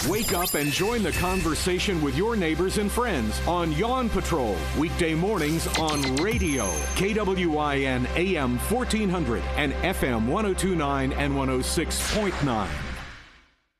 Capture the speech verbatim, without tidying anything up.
Wake up and join the conversation with your neighbors and friends on Yawn Patrol, weekday mornings on radio, K W I N A M fourteen hundred and F M one oh two point nine and one oh six point nine.